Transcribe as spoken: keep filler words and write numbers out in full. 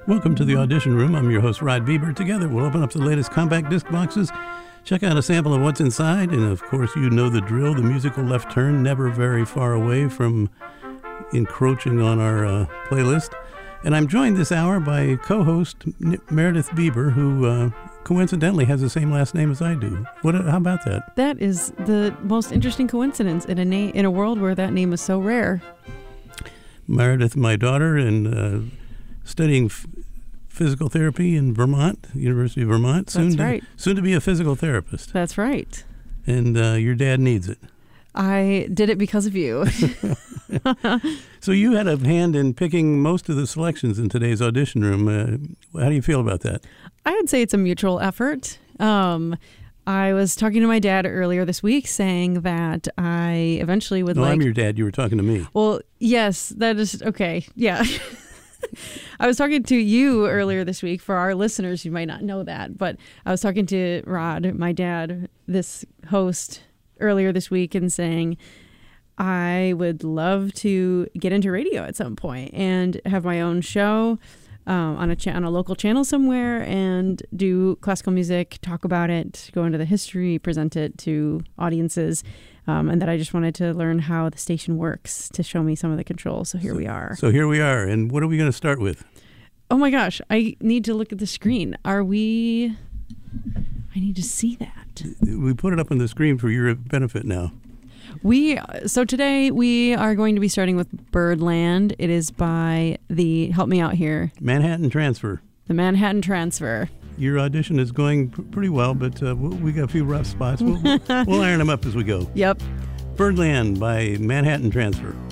Welcome to the Audition Room. I'm your host, Rod Bieber. Together, we'll open up the latest compact disc boxes, check out a sample of what's inside, and of course, you know the drill, the musical left turn, never very far away from encroaching on our uh, playlist. And I'm joined this hour by co-host Meredith Bieber, who uh, coincidentally has the same last name as I do. What? How about that? That is the most interesting coincidence in a na- in a world where that name is so rare. Meredith, my daughter, and uh, studying f- physical therapy in Vermont, University of Vermont. Soon That's to, right. Soon to be a physical therapist. That's right. And uh, your dad needs it. I did it because of you. So you had a hand in picking most of the selections in today's audition room. Uh, how do you feel about that? I would say it's a mutual effort. Um, I was talking to my dad earlier this week saying that I eventually would no, like... I'm your dad. You were talking to me. Well, yes, that is... Okay, yeah. I was talking to you earlier this week. For our listeners, you might not know that, but I was talking to Rod, my dad, this host, earlier this week and saying, I would love to get into radio at some point and have my own show um, on a cha- on a local channel somewhere and do classical music, talk about it, go into the history, present it to audiences, um, and that I just wanted to learn how the station works to show me some of the controls. So here so, we are. So here we are. And what are we going to start with? Oh my gosh, I need to look at the screen. Are we... I need to see that. We put it up on the screen for your benefit now. We so today we are going to be starting with Birdland. It is by the help me out here. Manhattan Transfer. The Manhattan Transfer. Your audition is going p- pretty well, but uh, we got a few rough spots. We'll, we'll iron them up as we go. Yep. Birdland by Manhattan Transfer.